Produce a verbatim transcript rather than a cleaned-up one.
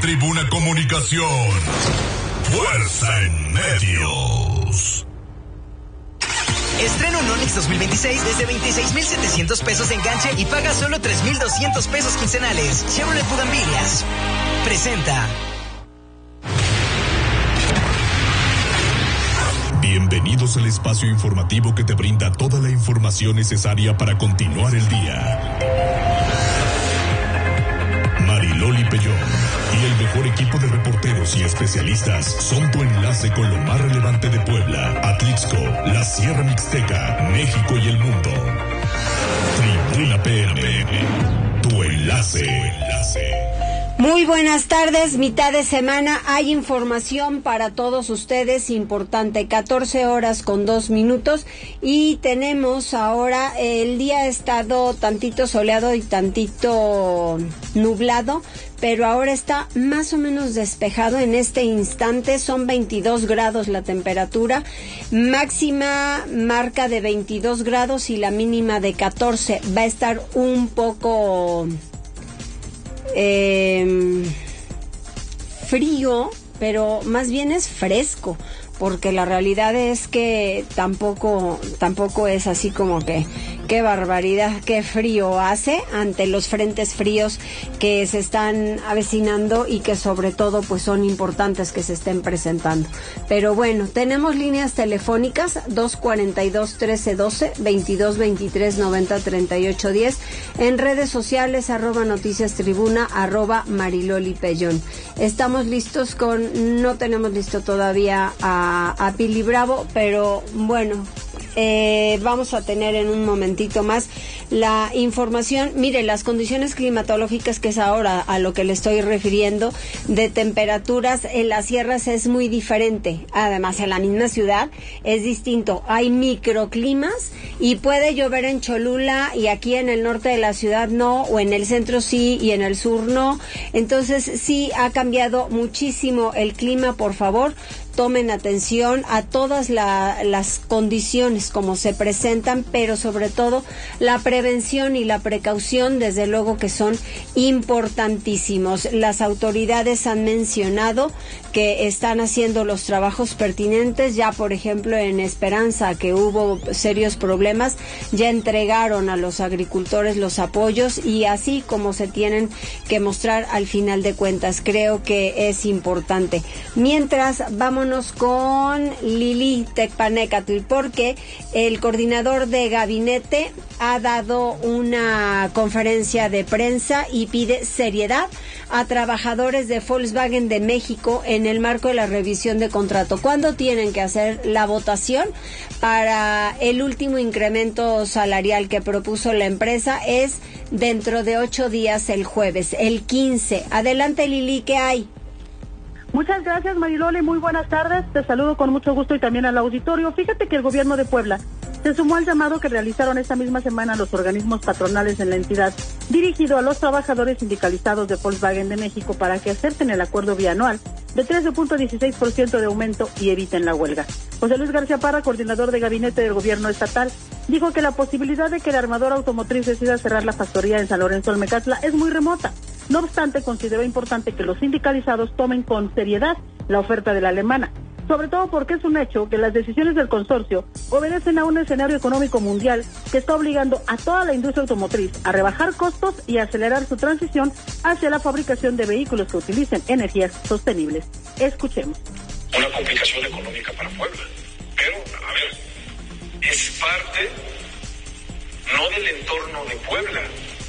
Tribuna Comunicación. Fuerza en medios. Estrena un Onix dos mil veintiséis desde veintiséis mil setecientos pesos de enganche y paga solo tres mil doscientos pesos quincenales. Chevrolet Bugambilias presenta. Bienvenidos al espacio informativo que te brinda toda la información necesaria para continuar el día. Mariloli Pellón y el mejor equipo de reporteros y especialistas son tu enlace con lo más relevante de Puebla, Atlixco, la Sierra Mixteca, México y el mundo. Tribuna P M, tu enlace. Muy buenas tardes, mitad de semana, hay información para todos ustedes importante, catorce horas con dos minutos y tenemos ahora, el día ha estado tantito soleado y tantito nublado, pero ahora está más o menos despejado en este instante, son veintidós grados la temperatura, máxima marca de veintidós grados y la mínima de catorce, va a estar un poco eh, frío, pero más bien es fresco, porque la realidad es que tampoco, tampoco es así como que qué barbaridad, qué frío hace ante los frentes fríos que se están avecinando y que sobre todo pues son importantes que se estén presentando. Pero bueno, tenemos líneas telefónicas dos cuarenta y dos, trece doce, veintidós veintitrés, noventa, treinta y ocho, diez, en redes sociales arroba noticias tribuna, arroba Mariloli Pellón. Estamos listos con, no tenemos listo todavía a, a Pili Bravo, pero bueno, Eh, vamos a tener en un momentito más la información. Mire, las condiciones climatológicas, que es ahora a lo que le estoy refiriendo, de temperaturas en las sierras es muy diferente. Además, en la misma ciudad es distinto. Hay microclimas y puede llover en Cholula y aquí en el norte de la ciudad no, o en el centro sí y en el sur no. Entonces sí ha cambiado muchísimo el clima, por favor. Tomen atención a todas la, las condiciones como se presentan, pero sobre todo la prevención y la precaución, desde luego que son importantísimos. Las autoridades han mencionado que están haciendo los trabajos pertinentes. Ya, por ejemplo, en Esperanza, que hubo serios problemas, ya entregaron a los agricultores los apoyos y así como se tienen que mostrar al final de cuentas. Creo que es importante. Mientras, vamos con Lili Tecpanecatl, porque el coordinador de gabinete ha dado una conferencia de prensa y pide seriedad a trabajadores de Volkswagen de México en el marco de la revisión de contrato. ¿Cuándo tienen que hacer la votación para el último incremento salarial que propuso la empresa? Es dentro de ocho días, el jueves, el quince. Adelante, Lili, ¿qué hay? Muchas gracias, Mariloli, muy buenas tardes, te saludo con mucho gusto y también al auditorio. Fíjate que el gobierno de Puebla se sumó al llamado que realizaron esta misma semana los organismos patronales en la entidad, dirigido a los trabajadores sindicalizados de Volkswagen de México para que acepten el acuerdo bianual de trece punto dieciséis por ciento de aumento y eviten la huelga. José Luis García Parra, coordinador de gabinete del gobierno estatal, dijo que la posibilidad de que el armador automotriz decida cerrar la factoría en San Lorenzo Almecatla es muy remota. No obstante, consideró importante que los sindicalizados tomen con seriedad la oferta de la alemana, sobre todo porque es un hecho que las decisiones del consorcio obedecen a un escenario económico mundial que está obligando a toda la industria automotriz a rebajar costos y acelerar su transición hacia la fabricación de vehículos que utilicen energías sostenibles. Escuchemos. Una complicación económica para Puebla, pero, a ver, es parte no del entorno de Puebla,